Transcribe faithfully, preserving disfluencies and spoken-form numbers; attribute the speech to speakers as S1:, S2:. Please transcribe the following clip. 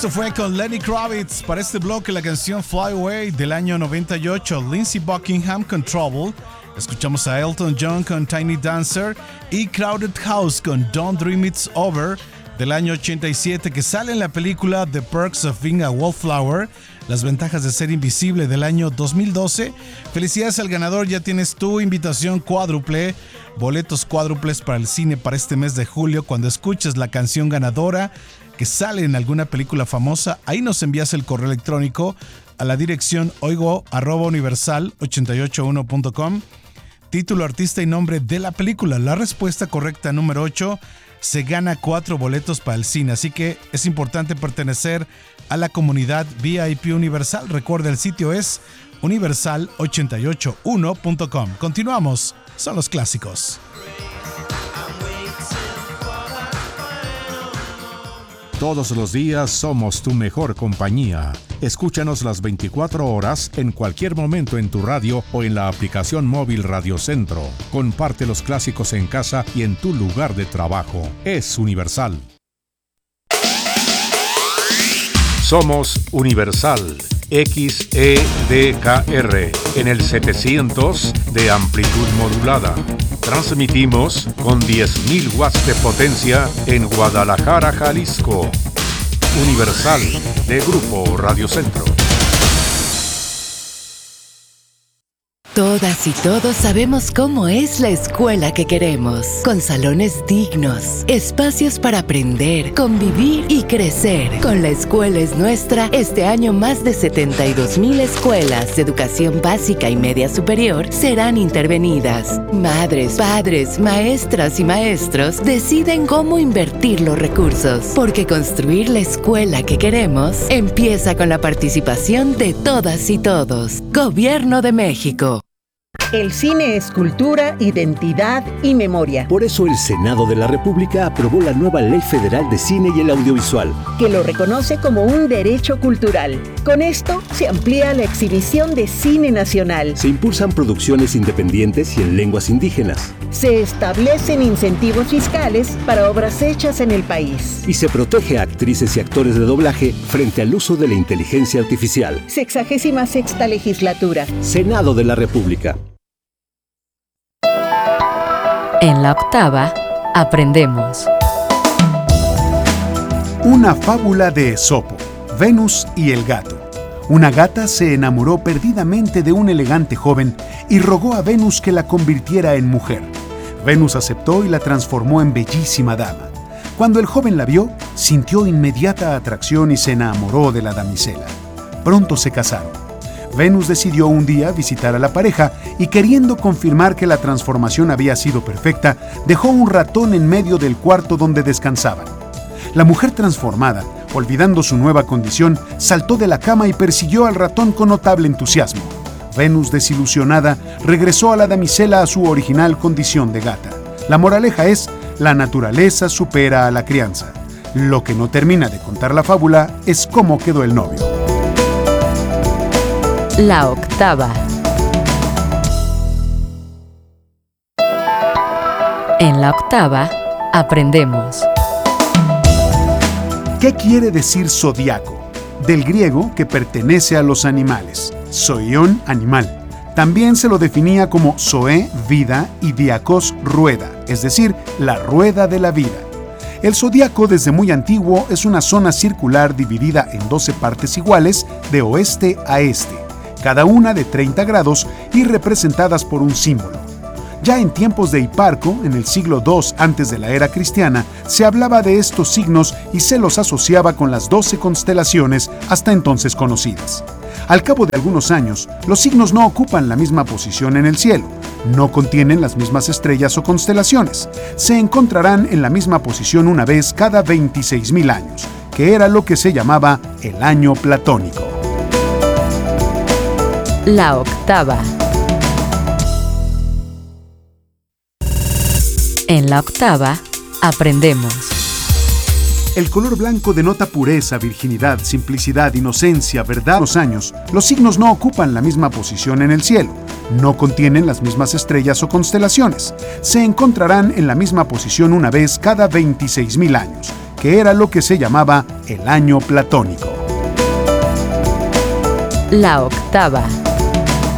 S1: Esto fue con Lenny Kravitz. Para este bloque la canción Fly Away del año noventa y ocho, Lindsey Buckingham con Trouble. Escuchamos a Elton John con Tiny Dancer y Crowded House con Don't Dream It's Over del año ochenta y siete, que sale en la película The Perks of Being a Wallflower, las ventajas de ser invisible del año dos mil doce. Felicidades al ganador, ya tienes tu invitación cuádruple, boletos cuádruples para el cine para este mes de julio. Cuando escuches la canción ganadora que sale en alguna película famosa, ahí nos envías el correo electrónico a la dirección oigo arroba universal ochenta y ocho uno punto com, título, artista y nombre de la película. La respuesta correcta número ocho se gana cuatro boletos para el cine, así que es importante pertenecer a la comunidad V I P Universal. Recuerda, el sitio es universal ochenta y ocho uno punto com. Continuamos, son los clásicos.
S2: Todos los días somos tu mejor compañía. Escúchanos las veinticuatro horas en cualquier momento en tu radio o en la aplicación móvil Radio Centro. Comparte los clásicos en casa y en tu lugar de trabajo. Es Universal. Somos Universal X E D K R en el setecientos de amplitud modulada. Transmitimos con diez mil watts de potencia en Guadalajara, Jalisco. Universal de Grupo Radio Centro.
S3: Todas y todos sabemos cómo es la escuela que queremos, con salones dignos, espacios para aprender, convivir y crecer. Con La Escuela es Nuestra, este año más de setenta y dos mil escuelas de educación básica y media superior serán intervenidas. Madres, padres, maestras y maestros deciden cómo invertir los recursos, porque construir la escuela que queremos empieza con la participación de todas y todos. Gobierno de México.
S4: El cine es cultura, identidad y memoria.
S5: Por eso el Senado de la República aprobó la nueva Ley Federal de Cine y el Audiovisual,
S4: que lo reconoce como un derecho cultural. Con esto se amplía la exhibición de cine nacional.
S5: Se impulsan producciones independientes y en lenguas indígenas.
S4: Se establecen incentivos fiscales para obras hechas en el país.
S5: Y se protege a actrices y actores de doblaje frente al uso de la inteligencia artificial.
S4: Sexagésima sexta legislatura.
S5: Senado de la República.
S6: En la octava, aprendemos.
S7: Una fábula de Esopo, Venus y el gato. Una gata se enamoró perdidamente de un elegante joven y rogó a Venus que la convirtiera en mujer. Venus aceptó y la transformó en bellísima dama. Cuando el joven la vio, sintió inmediata atracción y se enamoró de la damisela. Pronto se casaron. Venus decidió un día visitar a la pareja y, queriendo confirmar que la transformación había sido perfecta, dejó un ratón en medio del cuarto donde descansaban. La mujer transformada, olvidando su nueva condición, saltó de la cama y persiguió al ratón con notable entusiasmo. Venus, desilusionada, regresó a la damisela a su original condición de gata. La moraleja es: la naturaleza supera a la crianza. Lo que no termina de contar la fábula es cómo quedó el novio.
S6: La octava. En la octava, aprendemos.
S7: ¿Qué quiere decir zodiaco? Del griego, que pertenece a los animales. Zoion, animal. También se lo definía como zoe, vida, y diakos, rueda, es decir, la rueda de la vida. El zodiaco, desde muy antiguo, es una zona circular dividida en doce partes iguales de oeste a este, cada una de treinta grados y representadas por un símbolo. Ya en tiempos de Hiparco, en el siglo segundo antes de la era cristiana, se hablaba de estos signos y se los asociaba con las doce constelaciones hasta entonces conocidas. Al cabo de algunos años, los signos no ocupan la misma posición en el cielo, no contienen las mismas estrellas o constelaciones, se encontrarán en la misma posición una vez cada veintiséis mil años, que era lo que se llamaba el año platónico.
S6: La octava. En la octava, aprendemos.
S7: El color blanco denota pureza, virginidad, simplicidad, inocencia, verdad. Los años, los signos no ocupan la misma posición en el cielo, no contienen las mismas estrellas o constelaciones, se encontrarán en la misma posición una vez cada veintiséis mil años, que era lo que se llamaba el año platónico.
S6: La octava.